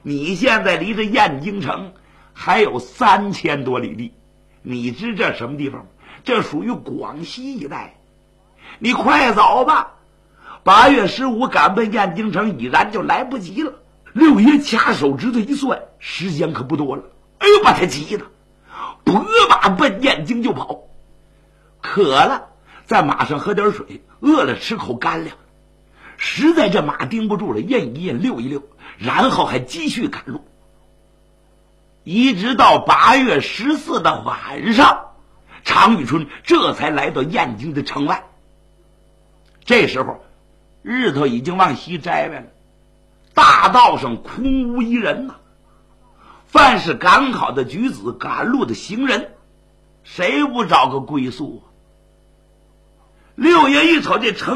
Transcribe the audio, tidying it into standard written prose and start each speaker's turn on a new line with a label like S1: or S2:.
S1: 你现在离这燕京城还有3000多里地，你知这什么地方吗？这属于广西一带。你快走吧，8月15赶奔燕京城已然就来不及了。六爷掐手指头一算，时间可不多了。哎呦，把他急的拨马奔燕京就跑。渴了在马上喝点水，饿了吃口干粮，实在这马盯不住了，咽一咽溜一溜，然后还继续赶路，一直到8月14的晚上，常遇春这才来到燕京的城外。这时候日头已经往西摘来了，大道上空无一人呐。凡是赶考的举子，赶路的行人，谁不找个归宿啊？六爷一瞅这城